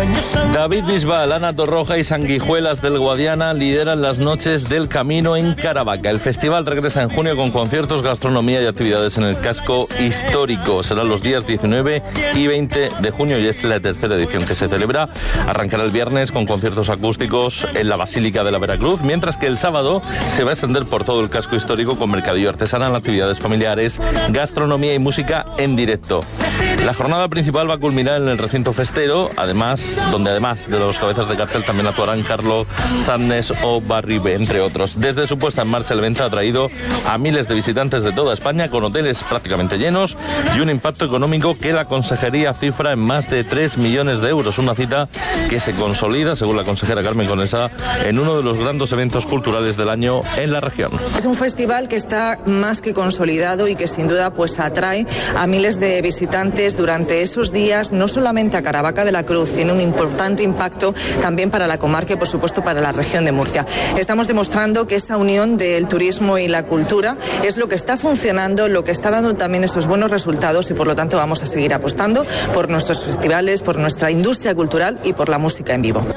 David Bisbal, Ana Torroja y Sanguijuelas del Guadiana lideran las noches del Camino en Caravaca. El festival regresa en junio con conciertos, gastronomía y actividades en el casco histórico. Serán los días 19 y 20 de junio y es la tercera edición que se celebra. Arrancará el viernes con conciertos acústicos en la Basílica de la Veracruz, mientras que el sábado se va a extender por todo el casco histórico con mercadillo artesanal, actividades familiares, gastronomía y música en directo. La jornada principal va a culminar en el recinto festero, donde además de los cabezas de cartel también actuarán Carlos Sannes o Barribe, entre otros. Desde su puesta en marcha, el evento ha traído a miles de visitantes de toda España, con hoteles prácticamente llenos y un impacto económico que la consejería cifra en más de 3 millones de euros. Una cita que se consolida, según la consejera Carmen Conesa, en uno de los grandes eventos culturales del año en la región. Es un festival que está más que consolidado y que sin duda pues atrae a miles de visitantes durante esos días, no solamente a Caravaca de la Cruz, tiene un importante impacto también para la comarca y por supuesto para la región de Murcia. Estamos demostrando que esa unión del turismo y la cultura es lo que está funcionando, lo que está dando también esos buenos resultados y por lo tanto vamos a seguir apostando por nuestros festivales, por nuestra industria cultural y por la música en vivo.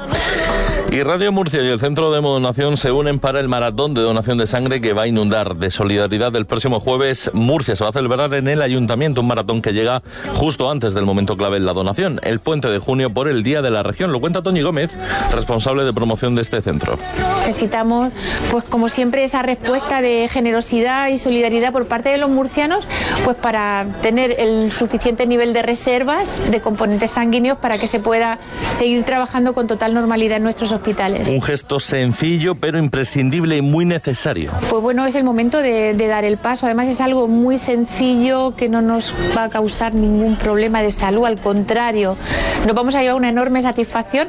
Y Radio Murcia y el Centro de Donación se unen para el maratón de donación de sangre que va a inundar de solidaridad el próximo jueves. Murcia se va a celebrar en el Ayuntamiento, un maratón que llega justo antes del momento clave en la donación, el puente de junio por el Día de la Región. Lo cuenta Toñi Gómez, responsable de promoción de este centro. Necesitamos, pues como siempre, esa respuesta de generosidad y solidaridad por parte de los murcianos, pues para tener el suficiente nivel de reservas de componentes sanguíneos para que se pueda seguir trabajando con total normalidad en nuestros hospitales. Un gesto sencillo pero imprescindible y muy necesario. Pues bueno, es el momento de dar el paso. Además es algo muy sencillo que no nos va a causar ningún problema de salud, al contrario, nos vamos a llevar una enorme satisfacción.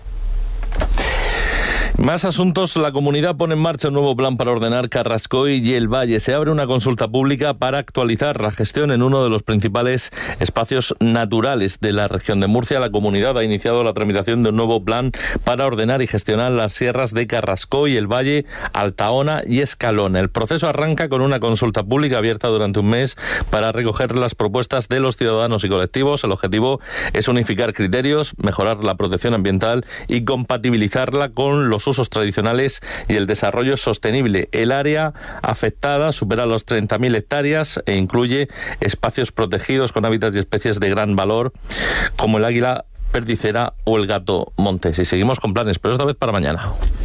Más asuntos. La comunidad pone en marcha un nuevo plan para ordenar Carrascoy y el Valle. Se abre una consulta pública para actualizar la gestión en uno de los principales espacios naturales de la región de Murcia. La comunidad ha iniciado la tramitación de un nuevo plan para ordenar y gestionar las sierras de Carrascoy, el Valle, Altaona y Escalona. El proceso arranca con una consulta pública abierta durante un mes para recoger las propuestas de los ciudadanos y colectivos. El objetivo es unificar criterios, mejorar la protección ambiental y compatibilizarla con los usos tradicionales y el desarrollo sostenible. El área afectada supera los 30.000 hectáreas e incluye espacios protegidos con hábitats y especies de gran valor como el águila perdicera o el gato montés. Y seguimos con planes, pero esta vez para mañana.